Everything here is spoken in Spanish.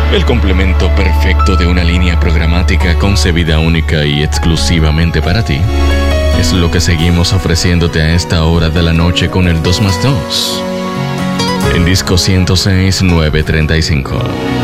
El complemento perfecto de una línea programática concebida única y exclusivamente para ti es lo que seguimos ofreciéndote a esta hora de la noche con el 2+2 en Disco 106 935.